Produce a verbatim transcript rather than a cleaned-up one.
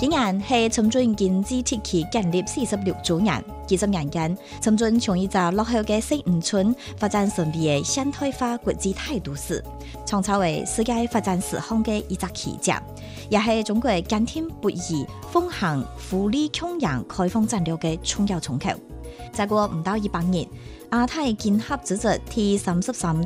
今年係深圳經濟特區建立四十六週年，幾十年間，深圳從一個落後嘅小漁村發展成為嘅現代化國際大都市，創造為世界發展史上嘅一個奇蹟，也係中國堅定不移奉行互利共贏開放戰略嘅重要窗口。再過唔到一百年，亞太經合組織第三十三